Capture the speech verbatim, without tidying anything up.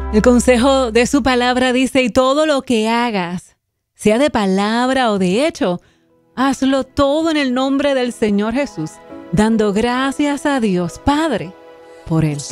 El consejo de su palabra dice, y todo lo que hagas, sea de palabra o de hecho, hazlo todo en el nombre del Señor Jesús, dando gracias a Dios Padre por él.